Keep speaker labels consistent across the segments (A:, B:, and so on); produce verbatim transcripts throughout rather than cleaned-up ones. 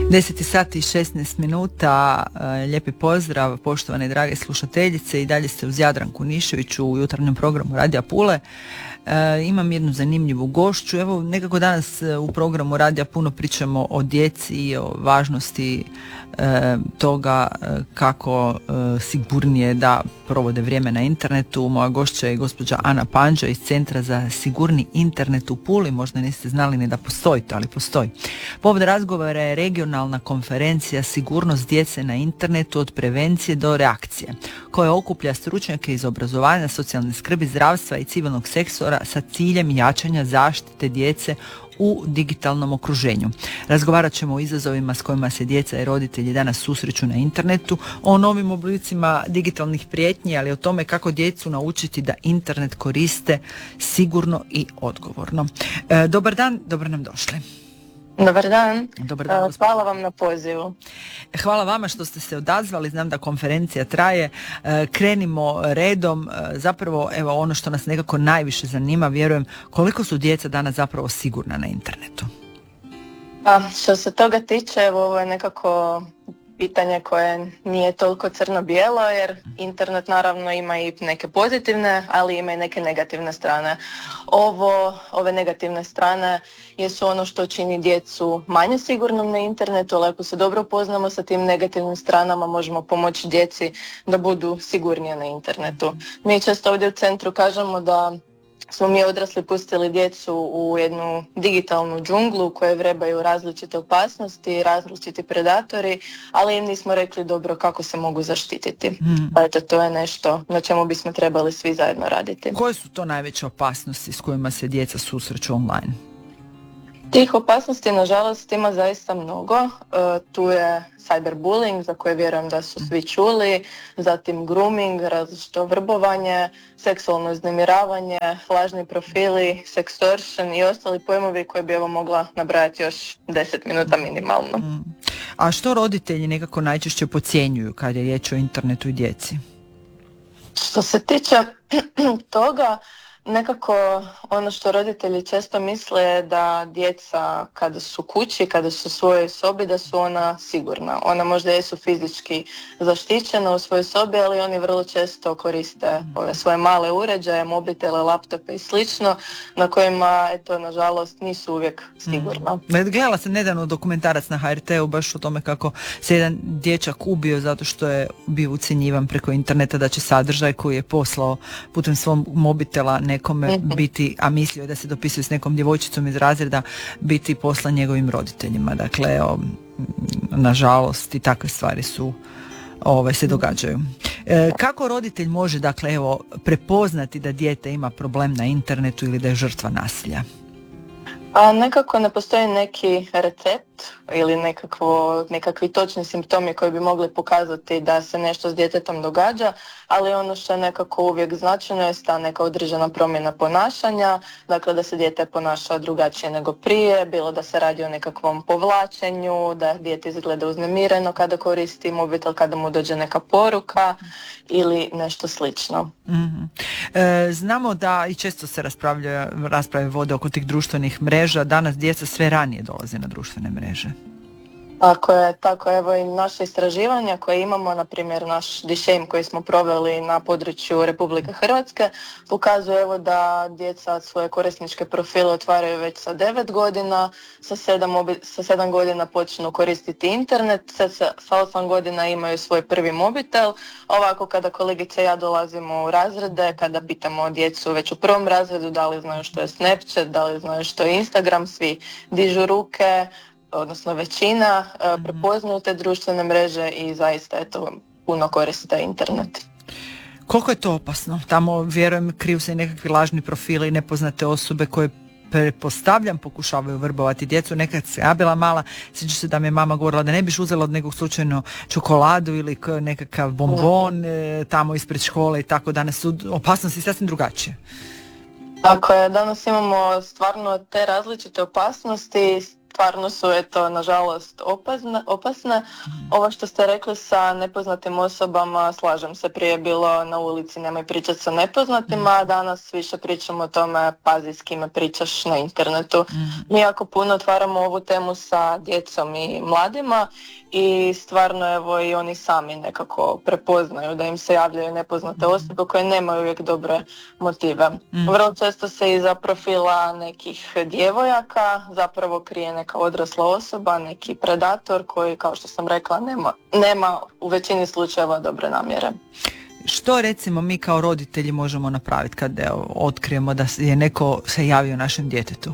A: deset sati i šesnaest minuta, lijepi pozdrav poštovane i drage slušateljice, i dalje ste uz Jadranku Nišević u jutarnjem programu Radija Pule. E, imam jednu zanimljivu gošću. Evo, nekako danas u programu Radija puno pričamo o djeci i o važnosti e, toga kako e, sigurnije da provode vrijeme na internetu. Moja gošća je gospođa Ana Panđa iz Centra za sigurni internet u Puli. Možda niste znali ni da postoji to, ali postoji. Povod razgovora je regionalna konferencija Sigurnost djece na internetu od prevencije do reakcije, koja okuplja stručnjake iz obrazovanja, socijalne skrbi, zdravstva i civilnog sektora sa ciljem jačanja zaštite djece u digitalnom okruženju. Razgovarat ćemo o izazovima s kojima se djeca i roditelji danas susreću na internetu, o novim oblicima digitalnih prijetnji, ali o tome kako djecu naučiti da internet koriste sigurno i odgovorno. E, dobar dan, dobro nam došli.
B: Dobar dan.
A: Dobar dan.
B: Hvala vam na pozivu.
A: Hvala vama što ste se odazvali, znam da konferencija traje. Krenimo redom. Zapravo, evo, ono što nas nekako najviše zanima, vjerujem, koliko su djeca danas zapravo sigurna na internetu?
B: A, što se toga tiče, evo, ovo je nekako pitanje koje nije toliko crno-bijelo, jer internet naravno ima i neke pozitivne, ali ima i neke negativne strane. Ovo, ove negativne strane jesu ono što čini djecu manje sigurnom na internetu, ali ako se dobro upoznamo sa tim negativnim stranama, možemo pomoći djeci da budu sigurnije na internetu. Mi često ovdje u centru kažemo da smo mi odrasli pustili djecu u jednu digitalnu džunglu u kojoj vrebaju različite opasnosti, različiti predatori, ali im nismo rekli dobro kako se mogu zaštititi. Mm. Pa eto, to je nešto na čemu bismo trebali svi zajedno raditi.
A: Koje su to najveće opasnosti s kojima se djeca susreću online?
B: Tih opasnosti, nažalost, ima zaista mnogo. E, tu je cyberbullying, za koje vjerujem da su svi čuli, zatim grooming, različito vrbovanje, seksualno uznemiravanje, lažni profili, sextortion i ostali pojmovi koje bi evo mogla nabrajati još deset minuta minimalno.
A: A što roditelji nekako najčešće podcjenjuju kad je riječ o internetu i djeci?
B: Što se tiče toga, nekako ono što roditelji često misle je da djeca kada su kući, kada su u svojoj sobi, da su ona sigurna. Ona možda jesu fizički zaštićena u svojoj sobi, ali oni vrlo često koriste ove svoje male uređaje, mobitele, laptope i slično, na kojima, eto, nažalost, nisu uvijek sigurna.
A: Mm. Gledala sam nedavno dokumentarac na H R T-u baš o tome kako se jedan dječak ubio zato što je bio ucjenjivan preko interneta da će sadržaj koji je poslao putem svog mobitela nekome biti, a mislio je da se dopisuje s nekom djevojčicom iz razreda, biti poslan njegovim roditeljima. Dakle, o, nažalost, i takve stvari su ove, se događaju. E, kako roditelj može, dakle, evo, prepoznati da dijete ima problem na internetu ili da je žrtva nasilja?
B: A nekako ne postoji neki recept ili nekakvo, nekakvi točni simptomi koji bi mogli pokazati da se nešto s djetetom događa, ali ono što je nekako uvijek značajno je ta neka određena promjena ponašanja, dakle da se dijete ponaša drugačije nego prije, bilo da se radi o nekakvom povlačenju, da dijete izgleda uznemireno kada koristi mobitel, kada mu dođe neka poruka ili nešto slično.
A: Mm-hmm. E, znamo da i često se raspravlja, rasprave vode oko tih društvenih mreža, danas djeca sve ranije dolaze na društvene mreže.
B: Tako je, tako evo i naše istraživanja koje imamo, na primjer naš D-Shame koji smo proveli na području Republike Hrvatske, pokazuje evo da djeca svoje korisničke profile otvaraju već sa devet godina, sa sedam, obi- sa sedam godina počnu koristiti internet, sa, sa osam godina imaju svoj prvi mobitel. Ovako kada kolegice i ja dolazimo u razrede, kada pitamo djecu već u prvom razredu da li znaju što je Snapchat, da li znaju što je Instagram, svi dižu ruke, odnosno većina mm-hmm. prepoznaju te društvene mreže i zaista je to puno koriste internet.
A: Koliko je to opasno? Tamo, vjerujem, kriju se i nekakvi lažni profili i nepoznate osobe koje, pretpostavljam, pokušavaju vrbovati djecu. Nekad se ja bila mala, sjećam se da mi je mama govorila da ne biš uzela od nekog slučajno čokoladu ili nekakav bonbon mm-hmm. tamo ispred škole i tako. Danas su opasnosti sasvim drugačije.
B: Tako je, danas imamo stvarno te različite opasnosti stvarno su, eto, nažalost, opasne, opasne. Ovo što ste rekli sa nepoznatim osobama, slažem se, prije je bilo na ulici nemoj pričati sa nepoznatima, a danas više pričamo o tome pazi s kime pričaš na internetu. Mi jako puno otvaramo ovu temu sa djecom i mladima i stvarno evo i oni sami nekako prepoznaju da im se javljaju nepoznate osobe koje nemaju uvijek dobre motive. Mm. Vrlo često se iza profila nekih djevojaka zapravo krije neka odrasla osoba, neki predator koji, kao što sam rekla, nema, nema u većini slučajeva dobre namjere.
A: Što recimo mi kao roditelji možemo napraviti kad evo, otkrijemo da je neko se javio našem djetetu?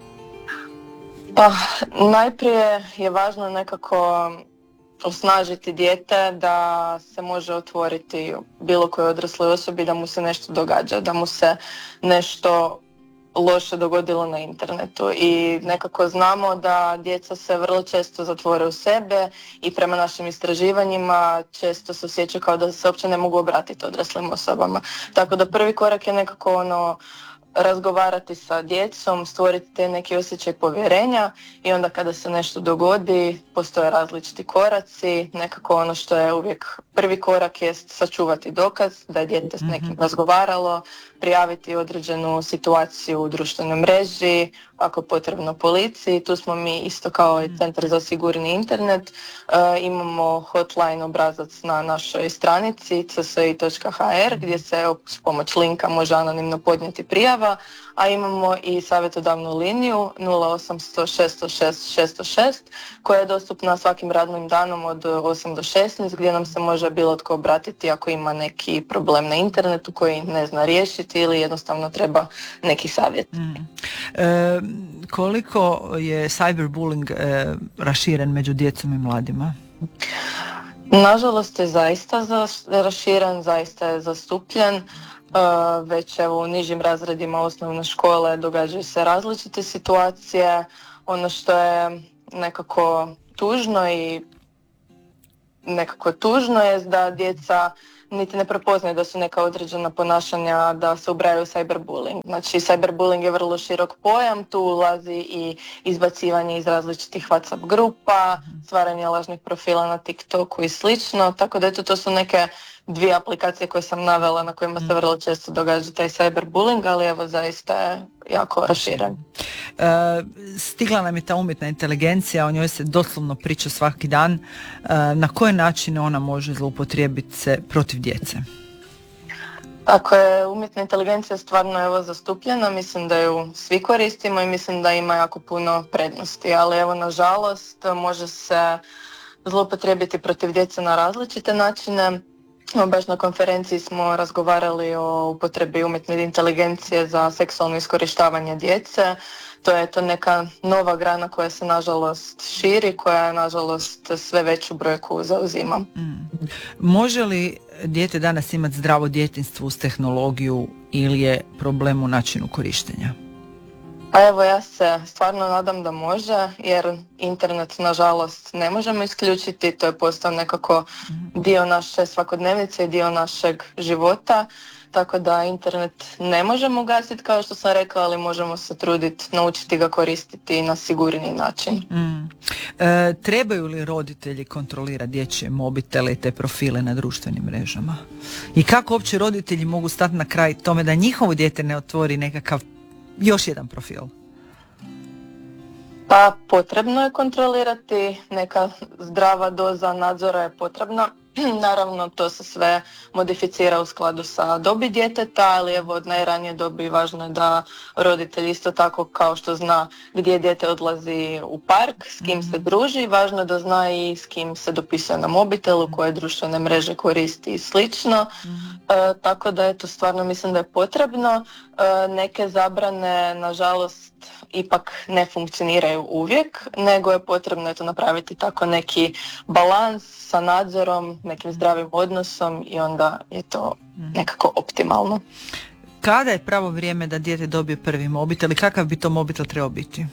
B: Pa najprije je važno nekako osnažiti dijete da se može otvoriti bilo kojoj odrasloj osobi da mu se nešto događa, da mu se nešto loše dogodilo na internetu i nekako znamo da djeca se vrlo često zatvore u sebe i prema našim istraživanjima često se osjećaju kao da se uopće ne mogu obratiti odraslim osobama. Tako da prvi korak je nekako ono razgovarati sa djecom, stvoriti te neki osjećaj povjerenja i onda kada se nešto dogodi postoje različiti koraci, nekako ono što je uvijek prvi korak jest sačuvati dokaz da je dijete s nekim razgovaralo, prijaviti određenu situaciju u društvenoj mreži, ako potrebno policiji. Tu smo mi isto kao i Centar za sigurni internet, e, imamo hotline obrazac na našoj stranici c s i točka h r gdje se s pomoć linka može anonimno podnijeti prijava, a imamo i savjetodavnu liniju nula osam sto šest šest šest šest koja je dostupna svakim radnim danom od osam do šesnaest gdje nam se može bilo tko obratiti ako ima neki problem na internetu koji ne zna riješiti ili jednostavno treba neki savjet.
A: Mm. E, koliko je cyberbullying e, raširen među djecom i mladima?
B: Nažalost je zaista raširen, zaista je zastupljen. Uh, već evo u nižim razredima osnovne škole događaju se različite situacije. Ono što je nekako tužno i nekako tužno je da djeca niti ne prepoznaju da su neka određena ponašanja da se ubrajaju u cyberbullying. Znači cyberbullying je vrlo širok pojam, tu ulazi i izbacivanje iz različitih WhatsApp grupa, stvaranje lažnih profila na TikToku i slično, tako da eto to su neke dvije aplikacije koje sam navela na kojima se vrlo često događa taj cyberbullying, ali evo zaista je jako raširen.
A: E, stigla nam je ta umjetna inteligencija, o njoj se doslovno priča svaki dan. E, na koje načine ona može zloupotrijebiti se protiv djece?
B: Ako je umjetna inteligencija stvarno evo zastupljena, mislim da ju svi koristimo i mislim da ima jako puno prednosti, ali evo nažalost može se zloupotrijebiti protiv djece na različite načine. Baš na konferenciji smo razgovarali o upotrebi umjetne inteligencije za seksualno iskorištavanje djece. To je to neka nova grana koja se nažalost širi, koja nažalost sve veću brojku zauzima.
A: Mm. Može li dijete danas imati zdravo djetinjstvo uz tehnologiju ili je problem u načinu korištenja?
B: Pa evo ja se stvarno nadam da može, jer internet nažalost ne možemo isključiti, to je postao nekako dio naše svakodnevnice i dio našeg života, tako da internet ne možemo gasiti kao što sam rekla, ali možemo se truditi naučiti ga koristiti na sigurniji način.
A: Mm. E, trebaju li roditelji kontrolirati dječje mobitele i te profile na društvenim mrežama? I kako uopće roditelji mogu stati na kraj tome da njihovo dijete ne otvori nekakav još jedan profil?
B: Pa potrebno je kontrolirati, neka zdrava doza nadzora je potrebna. Naravno to se sve modificira u skladu sa dobi djeteta, ali evo od najranije dobi važno je da roditelj isto tako kao što zna gdje dijete odlazi u park, s kim se druži, važno je da zna i s kim se dopisuje na mobitelu, koje društvene mreže koristi i slično. E, tako da eto stvarno mislim da je potrebno. E, neke zabrane nažalost ipak ne funkcioniraju uvijek, nego je potrebno eto napraviti tako neki balans sa nadzorom, nekim zdravim odnosom i onda je to nekako optimalno.
A: Kada je pravo vrijeme da dijete dobije prvi mobitel i kakav bi to mobitel trebao biti?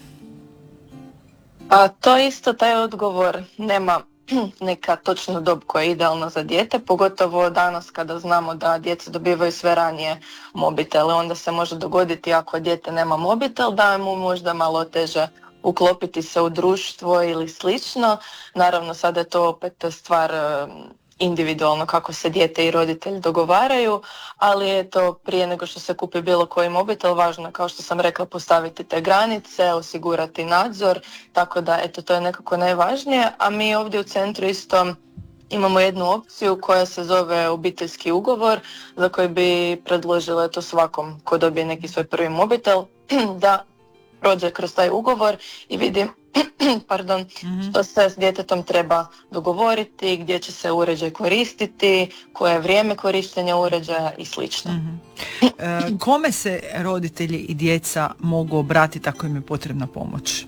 B: A to isto, taj odgovor nema neka točna dob koja je idealna za dijete, pogotovo danas kada znamo da djeca dobivaju sve ranije mobitele. Onda se može dogoditi ako dijete nema mobitel da mu možda malo teže uklopiti se u društvo ili slično. Naravno, sada je to opet stvar individualno kako se dijete i roditelj dogovaraju, ali je to prije nego što se kupi bilo koji mobitel važno, kao što sam rekla, postaviti te granice, osigurati nadzor, tako da eto, to je nekako najvažnije. A mi ovdje u centru isto imamo jednu opciju koja se zove obiteljski ugovor, za koji bi predložila to svakom ko dobije neki svoj prvi mobitel da prođe kroz taj ugovor i vidi pardon, mm-hmm. što se s djetetom treba dogovoriti, gdje će se uređaj koristiti, koje je vrijeme korištenja uređaja i slično.
A: Mm-hmm. E, kome se roditelji i djeca mogu obratiti ako im je potrebna pomoć?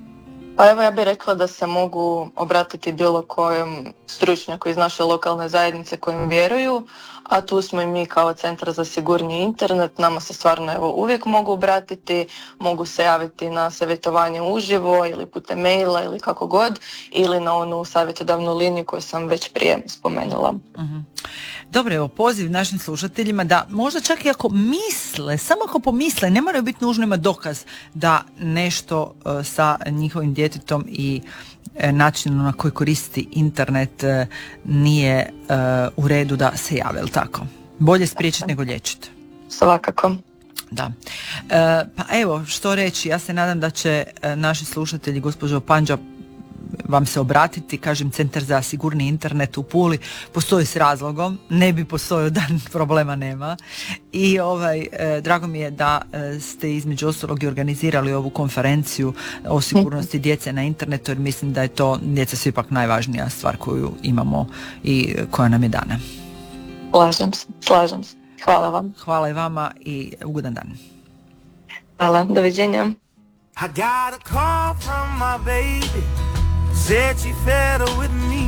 B: Pa evo, ja bih rekla da se mogu obratiti bilo kojem stručnjaku iz naše lokalne zajednice kojim vjeruju, a tu smo i mi kao Centar za sigurniji internet. Nama se stvarno evo uvijek mogu obratiti, mogu se javiti na savjetovanje uživo ili putem maila ili kako god, ili na onu savjetodavnu liniju koju sam već prije spomenula.
A: Uh-huh. Dobro, evo poziv našim slušateljima da možda čak i ako misle, samo ako pomisle, ne moraju biti nužno ima dokaz da nešto uh, sa njihovim djetetom i uh, načinom na koji koristi internet uh, nije uh, u redu da se jave, ili tako? Bolje spriječiti nego liječiti.
B: Svakako.
A: Da. E, pa evo, što reći, ja se nadam da će e, naši slušatelji, gospođo Pandža, vam se obratiti. Kažem, Centar za sigurni internet u Puli postoji s razlogom, ne bi postojao da problema nema. I ovaj, e, drago mi je da e, ste između ostalog i organizirali ovu konferenciju o sigurnosti djece na internetu, jer mislim da je to, djeca su ipak najvažnija stvar koju imamo i koja nam je dana.
B: Slažem se, slažem se. Hvala vam.
A: Hvala i vama i ugodan dan.
B: Hvala, doviđenja.
C: I got a call from my baby, said she fed her with me.